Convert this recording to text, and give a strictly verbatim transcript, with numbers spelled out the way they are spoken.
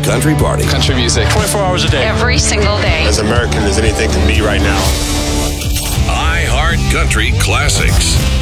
country party. Country music. twenty-four hours a day. Every single day. As American as anything can be right now. iHeart Country Classics.